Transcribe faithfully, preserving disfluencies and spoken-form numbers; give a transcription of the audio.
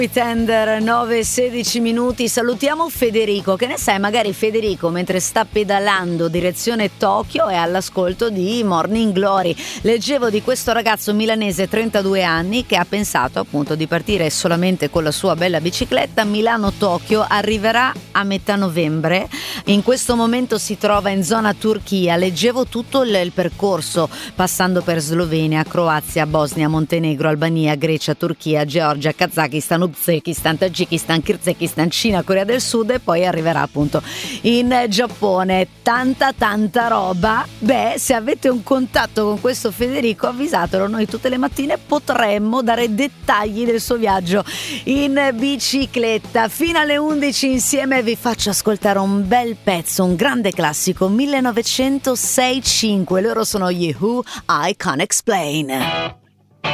Tender, nove e sedici minuti. Salutiamo Federico. Che ne sai, magari Federico mentre sta pedalando direzione Tokyo è all'ascolto di Morning Glory. Leggevo di questo ragazzo milanese, trentadue anni, che ha pensato appunto di partire solamente con la sua bella bicicletta. Milano-Tokyo arriverà a metà novembre. In questo momento si trova in zona Turchia. Leggevo tutto il, il percorso, passando per Slovenia, Croazia, Bosnia, Montenegro, Albania, Grecia, Turchia, Georgia, Kazakistan, Uzbekistan, Tagikistan, Kirghizistan, Cina, Corea del Sud, e poi arriverà appunto in Giappone. Tanta tanta roba. Beh, se avete un contatto con questo Federico, avvisatelo, noi tutte le mattine potremmo dare dettagli del suo viaggio in bicicletta. Fino alle undici insieme vi faccio ascoltare un bel pezzo, un grande classico, millenovecentosessantacinque. Loro sono gli Who, I Can't Explain.